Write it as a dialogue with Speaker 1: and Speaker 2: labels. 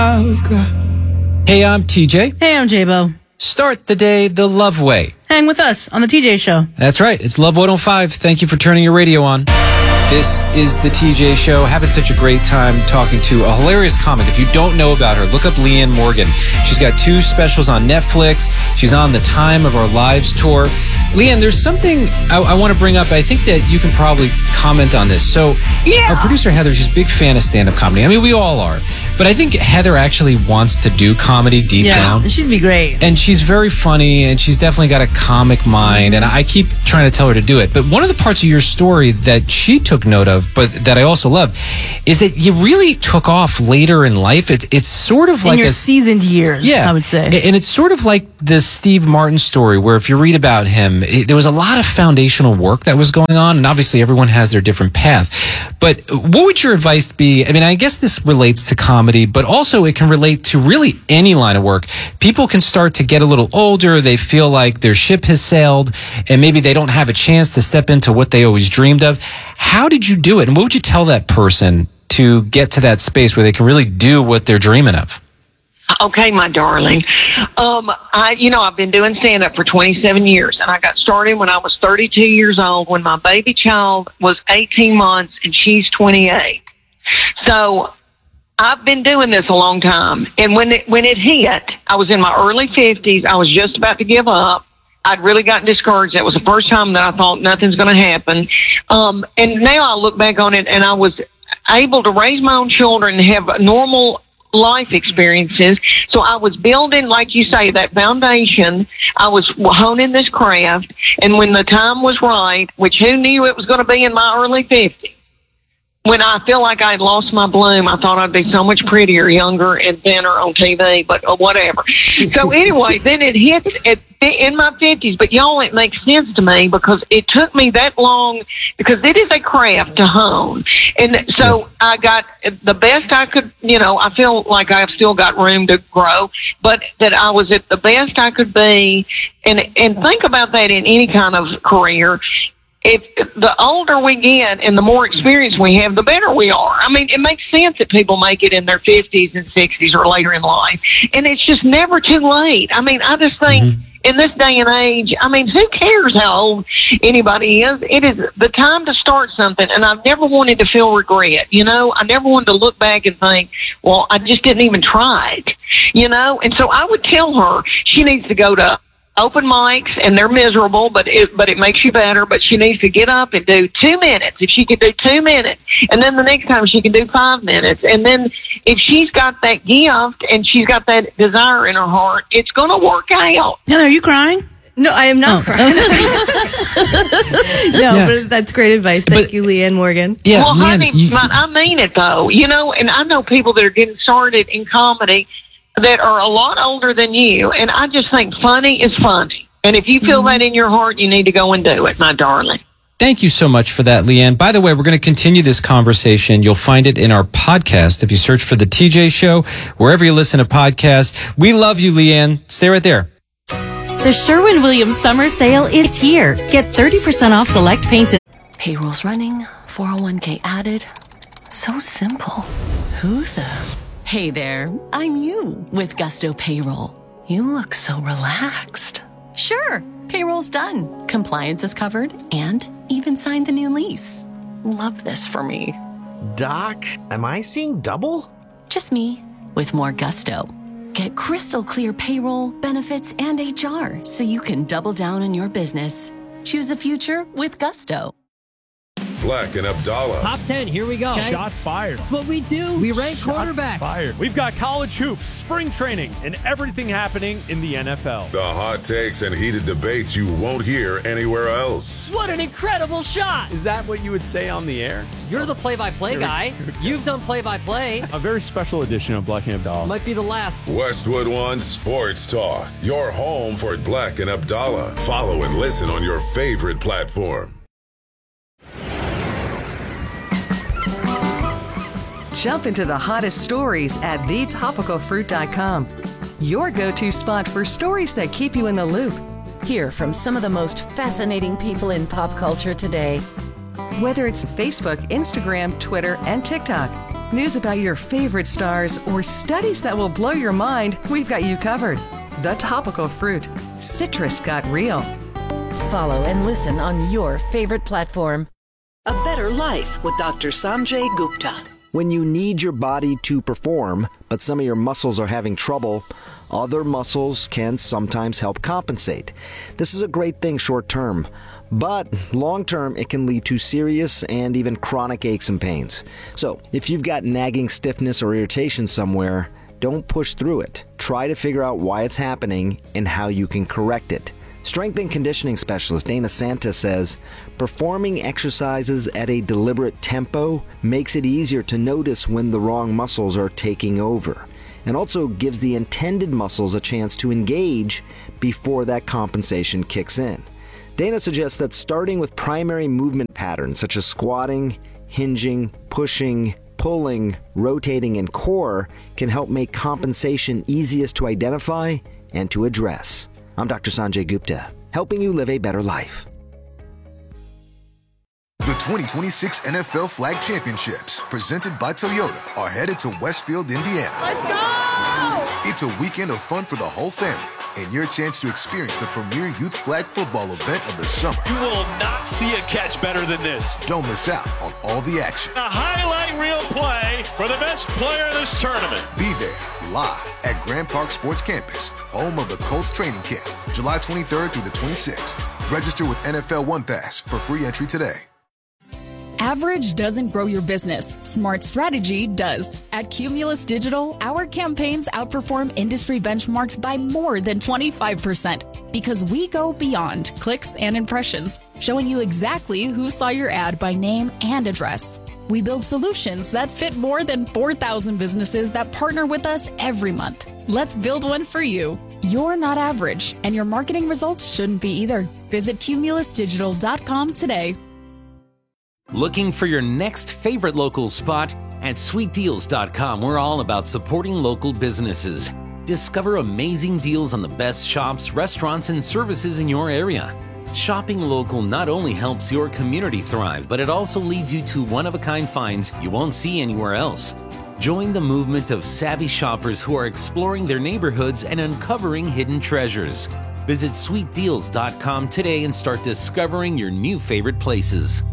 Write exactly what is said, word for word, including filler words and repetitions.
Speaker 1: Hey, I'm T J.
Speaker 2: Hey, I'm J-Bo.
Speaker 1: Start the day the love way.
Speaker 2: Hang with us on the T J Show.
Speaker 1: That's right. It's Love one oh five. Thank you for turning your radio on. This is the T J Show. Having such a great time talking to a hilarious comic. If you don't know about her, look up Leanne Morgan. She's got two specials on Netflix. She's on the Time of Our Lives tour. Leanne, there's something I, I want to bring up. I think that you can probably comment on this. So,
Speaker 3: yeah.
Speaker 1: Our producer, Heather, she's a big fan of stand-up comedy. I mean, we all are. But I think Heather actually wants to do comedy deep
Speaker 2: yeah,
Speaker 1: down.
Speaker 2: She'd be great.
Speaker 1: And she's very funny, and she's definitely got a comic mind, and I keep trying to tell her to do it. But one of the parts of your story that she took note of, but that I also love, is that you really took off later in life. It's it's sort of like
Speaker 2: in your
Speaker 1: a,
Speaker 2: seasoned years,
Speaker 1: yeah,
Speaker 2: I would say.
Speaker 1: And it's sort of like the Steve Martin story, where if you read about him, it, there was a lot of foundational work that was going on, and obviously everyone has their different path. But what would your advice be? I mean, I guess this relates to comedy, but also it can relate to really any line of work. People can start to get a little older. They feel like their ship has sailed, and maybe they don't have a chance to step into what they always dreamed of. How did you do it? And what would you tell that person to get to that space where they can really do what they're dreaming of?
Speaker 3: Okay, my darling. Um, I, you know, I've been doing stand-up for twenty-seven years, and I got started when I was thirty-two years old, when my baby child was eighteen months, and she's twenty-eight. So I've been doing this a long time. And when it, when it hit, I was in my early fifties. I was just about to give up. I'd really gotten discouraged. That was the first time that I thought nothing's going to happen. Um, and now I look back on it, and I was able to raise my own children and have normal life experiences. So I was building, like you say, that foundation. I was honing this craft. And when the time was right, which who knew it was going to be in my early fifties, when I feel like I had lost my bloom, I thought I'd be so much prettier, younger, and thinner on T V, but uh, whatever. So anyway, then it hits at, in my fifties, but y'all, it makes sense to me because it took me that long, because it is a craft to hone. And so I got the best I could, you know, I feel like I've still got room to grow, but that I was at the best I could be. And, and think about that in any kind of career. If the older we get and the more experience we have, the better we are. I mean, it makes sense that people make it in their fifties and sixties or later in life. And it's just never too late. I mean, I just think mm-hmm. in this day and age, I mean, who cares how old anybody is? It is the time to start something. And I've never wanted to feel regret. You know, I never wanted to look back and think, well, I just didn't even try it, you know? And so I would tell her she needs to go to open mics, and they're miserable, but it, but it makes you better. But she needs to get up and do two minutes. If she could do two minutes, and then the next time she can do five minutes. And then if she's got that gift and she's got that desire in her heart, it's going to work out.
Speaker 2: Heather, are you crying?
Speaker 4: No, I am not
Speaker 2: oh.
Speaker 4: crying. no,
Speaker 1: yeah.
Speaker 4: but that's great advice. Thank
Speaker 1: but,
Speaker 4: you, Leanne Morgan.
Speaker 1: Yeah,
Speaker 3: well,
Speaker 1: Leanne,
Speaker 3: honey,
Speaker 1: you,
Speaker 3: I mean it, though. You know, and I know people that are getting started in comedy that are a lot older than you, and I just think funny is funny. And if you feel mm-hmm. that in your heart, you need to go and do it, my darling.
Speaker 1: Thank you so much for that, Leanne. By the way, we're going to continue this conversation. You'll find it in our podcast if you search for The T J Show, wherever you listen to podcasts. We love you, Leanne. Stay right there.
Speaker 5: The Sherwin-Williams Summer Sale is here. Get thirty percent off select paints.
Speaker 6: Payroll's running, four oh one k added. So simple. Who the...
Speaker 5: Hey there, I'm you with Gusto Payroll.
Speaker 6: You look so relaxed.
Speaker 5: Sure, payroll's done. Compliance is covered and even signed the new lease.
Speaker 6: Love this for me.
Speaker 7: Doc, am I seeing double?
Speaker 5: Just me with more gusto. Get crystal clear payroll, benefits, and H R so you can double down on your business. Choose a future with Gusto.
Speaker 8: Black and Abdallah.
Speaker 9: Top ten, here we go.
Speaker 10: Okay. Shots fired.
Speaker 9: That's what we do. We rank
Speaker 10: Shots
Speaker 9: quarterbacks.
Speaker 10: Fired. We've got college hoops, spring training, and everything happening in the N F L.
Speaker 8: The hot takes and heated debates you won't hear anywhere else.
Speaker 9: What an incredible shot.
Speaker 10: Is that what you would say on the air?
Speaker 9: You're the play-by-play guy. You've done play-by-play.
Speaker 10: A very special edition of Black and Abdallah.
Speaker 9: Might be the last.
Speaker 8: Westwood One Sports Talk. Your home for Black and Abdallah. Follow and listen on your favorite platform.
Speaker 11: Jump into the hottest stories at the topical fruit dot com. Your go-to spot for stories that keep you in the loop.
Speaker 12: Hear from some of the most fascinating people in pop culture today.
Speaker 11: Whether it's Facebook, Instagram, Twitter, and TikTok. News about your favorite stars or studies that will blow your mind, we've got you covered. The Topical Fruit. Citrus got real.
Speaker 12: Follow and listen on your favorite platform.
Speaker 13: A Better Life with Doctor Sanjay Gupta.
Speaker 7: When you need your body to perform, but some of your muscles are having trouble, other muscles can sometimes help compensate. This is a great thing short term, but long term it can lead to serious and even chronic aches and pains. So, if you've got nagging stiffness or irritation somewhere, don't push through it. Try to figure out why it's happening and how you can correct it. Strength and conditioning specialist Dana Santa says, performing exercises at a deliberate tempo makes it easier to notice when the wrong muscles are taking over, and also gives the intended muscles a chance to engage before that compensation kicks in. Dana suggests that starting with primary movement patterns such as squatting, hinging, pushing, pulling, rotating, and core can help make compensation easiest to identify and to address. I'm Doctor Sanjay Gupta, helping you live a better life.
Speaker 14: The twenty twenty-six N F L Flag Championships, presented by Toyota, are headed to Westfield, Indiana.
Speaker 15: Let's go!
Speaker 14: It's a weekend of fun for the whole family, and your chance to experience the premier youth flag football event of the summer.
Speaker 10: You will not see a catch better than this.
Speaker 14: Don't miss out on all the action.
Speaker 10: A highlight reel play for the best player in this tournament.
Speaker 14: Be there live at Grand Park Sports Campus, home of the Colts training camp, July twenty-third through the twenty-sixth. Register with N F L One Pass for free entry today.
Speaker 16: Average doesn't grow your business. Smart strategy does. At Cumulus Digital, our campaigns outperform industry benchmarks by more than twenty-five percent because we go beyond clicks and impressions, showing you exactly who saw your ad by name and address. We build solutions that fit more than four thousand businesses that partner with us every month. Let's build one for you. You're not average, and your marketing results shouldn't be either. Visit cumulus digital dot com today.
Speaker 17: Looking for your next favorite local spot? At sweet deals dot com, we're all about supporting local businesses. Discover amazing deals on the best shops, restaurants, and services in your area. Shopping local not only helps your community thrive, but it also leads you to one-of-a-kind finds you won't see anywhere else. Join the movement of savvy shoppers who are exploring their neighborhoods and uncovering hidden treasures. Visit sweet deals dot com today and start discovering your new favorite places.